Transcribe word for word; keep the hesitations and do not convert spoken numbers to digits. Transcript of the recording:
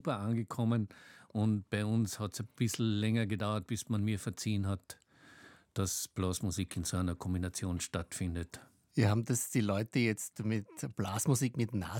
super angekommen und bei uns hat es ein bisschen länger gedauert, bis man mir verziehen hat, dass Blasmusik in so einer Kombination stattfindet. Ja, haben das die Leute jetzt mit Blasmusik mit Nazi